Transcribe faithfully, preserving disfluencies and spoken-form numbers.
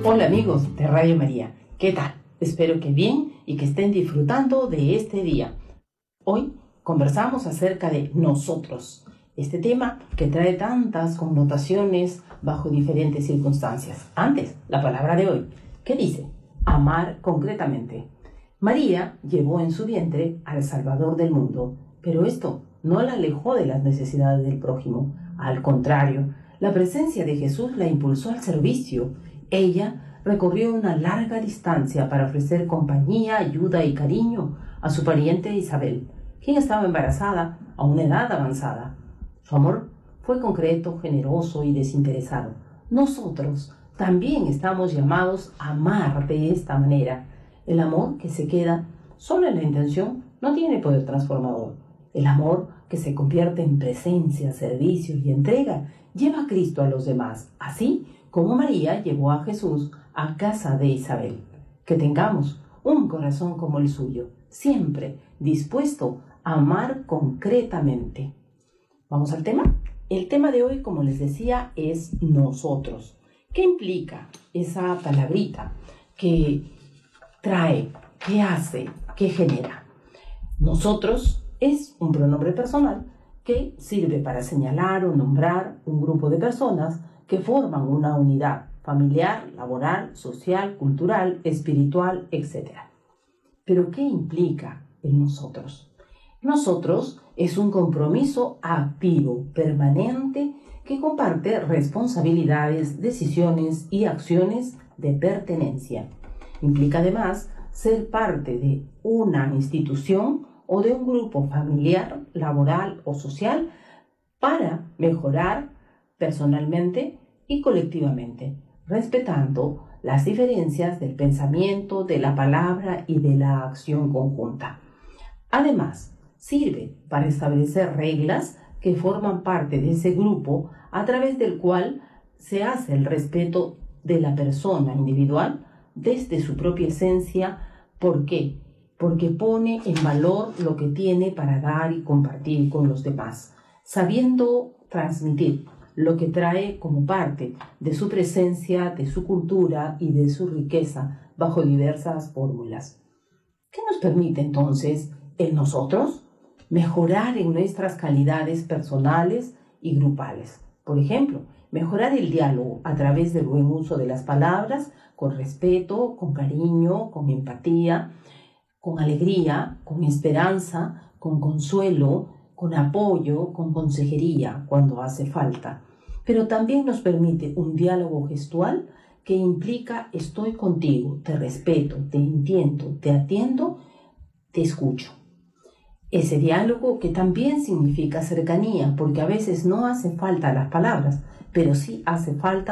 Hola amigos de Radio María, ¿qué tal? Espero que bien y que estén disfrutando de este día. Hoy conversamos acerca de nosotros, este tema que trae tantas connotaciones bajo diferentes circunstancias. Antes, la palabra de hoy, ¿qué dice? Amar concretamente. María llevó en su vientre al Salvador del mundo, pero esto no la alejó de las necesidades del prójimo. Al contrario, la presencia de Jesús la impulsó al servicio. Ella recorrió una larga distancia para ofrecer compañía, ayuda y cariño a su pariente Isabel, quien estaba embarazada a una edad avanzada. Su amor fue concreto, generoso y desinteresado. Nosotros también estamos llamados a amar de esta manera. El amor que se queda solo en la intención no tiene poder transformador. El amor que se convierte en presencia, servicio y entrega lleva a Cristo a los demás, así como María llevó a Jesús a casa de Isabel. Que tengamos un corazón como el suyo, siempre dispuesto a amar concretamente. ¿Vamos al tema? El tema de hoy, como les decía, es nosotros. ¿Qué implica esa palabrita que trae, qué hace, qué genera? Nosotros es un pronombre personal que sirve para señalar o nombrar un grupo de personas que forman una unidad familiar, laboral, social, cultural, espiritual, etcétera. ¿Pero qué implica el nosotros? Nosotros es un compromiso activo, permanente, que comparte responsabilidades, decisiones y acciones de pertenencia. Implica además ser parte de una institución o de un grupo familiar, laboral o social para mejorar personalmente y colectivamente, respetando las diferencias del pensamiento, de la palabra y de la acción conjunta. Además, sirve para establecer reglas que forman parte de ese grupo a través del cual se hace el respeto de la persona individual desde su propia esencia. ¿Por qué? Porque pone en valor lo que tiene para dar y compartir con los demás, sabiendo transmitir lo que trae como parte de su presencia, de su cultura y de su riqueza bajo diversas fórmulas. ¿Qué nos permite entonces el nosotros? Mejorar en nuestras calidades personales y grupales. Por ejemplo, mejorar el diálogo a través del buen uso de las palabras, con respeto, con cariño, con empatía, con alegría, con esperanza, con consuelo, con apoyo, con consejería cuando hace falta. Pero también nos permite un diálogo gestual que implica estoy contigo, te respeto, te entiendo, te atiendo, te escucho. Ese diálogo que también significa cercanía, porque a veces no hace falta las palabras, pero sí hace falta